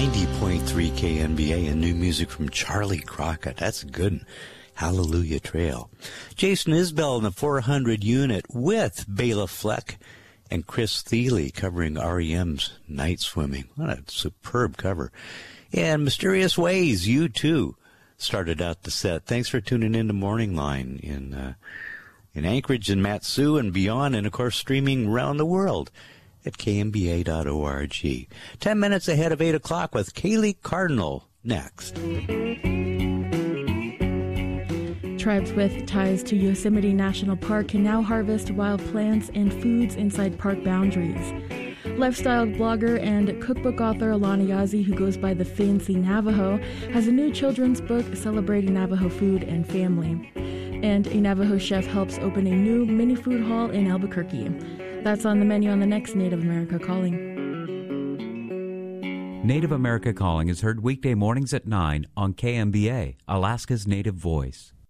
90.3 KNBA and new music from Charlie Crockett. That's a good one. Hallelujah Trail. Jason Isbell in the 400 unit with Bela Fleck and Chris Thiele covering REM's Night Swimming. What a superb cover. And Mysterious Ways, U2 started out the set. Thanks for tuning in to Morning Line in Anchorage and Matsu and beyond, and of course streaming around the world at knba.org. 10 minutes ahead of 8 o'clock with Kaylee Cardinal next. Tribes with ties to Yosemite National Park can now harvest wild plants and foods inside park boundaries. Lifestyle blogger and cookbook author Alana Yazzie, who goes by the Fancy Navajo, has a new children's book celebrating Navajo food and family. And a Navajo chef helps open a new mini food hall in Albuquerque. That's on the menu on the next Native America Calling. Native America Calling is heard weekday mornings at 9 on KMBA, Alaska's Native Voice.